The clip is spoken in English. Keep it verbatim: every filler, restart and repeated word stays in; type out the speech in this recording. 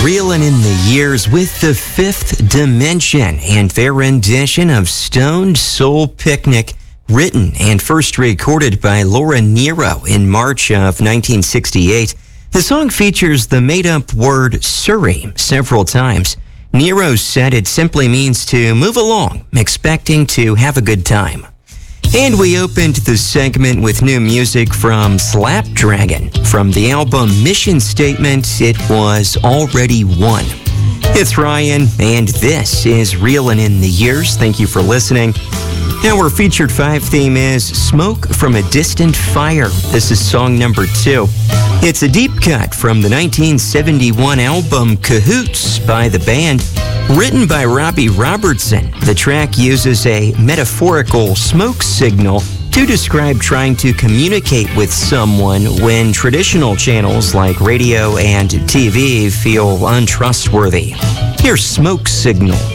Reelin' in the Years with the Fifth Dimension and their rendition of Stoned Soul Picnic, written and first recorded by Laura Nyro in March of nineteen sixty-eight. The song features the made-up word Surrey several times. Nyro said it simply means to move along, expecting to have a good time. And we opened the segment with new music from Slapdragon. From the album Mission Statement, it was Already Won. It's Ryan, and this is Reelin' in the Years. Thank you for listening. Our featured five theme is Smoke from a Distant Fire. This is song number two. It's a deep cut from the nineteen seventy-one album Cahoots by the band. Written by Robbie Robertson, the track uses a metaphorical smoke signal to describe trying to communicate with someone when traditional channels like radio and T V feel untrustworthy. Here's Smoke Signal.